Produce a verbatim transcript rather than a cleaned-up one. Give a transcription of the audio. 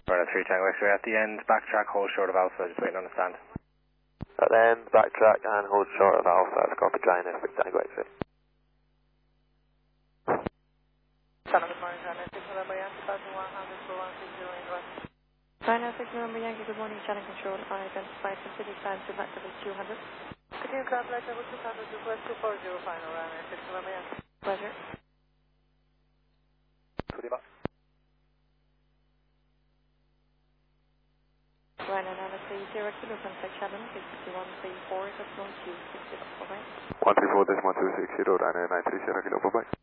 Brother three Tango X-ray at the end, backtrack, hold short of Alpha, just waiting on the stand. At the end, backtrack and hold short of Alpha, that's copy China, three Tango X-ray. China, good morning, China, six November Yankee, passing one hundred for one six zero in West. China, six November Yankee, good morning, China Control, unidentified Pacific time to back level two hundred. Continue craft flight level two hundred, request two four zero, final runway, six November Yankee. Pleasure. Ryanair Nana three zero kilo, contact Shannon, six one three four, decimal two six zero, bye-bye. one three four decimal two six zero, Ryanair nine three zero kilo, bye-bye.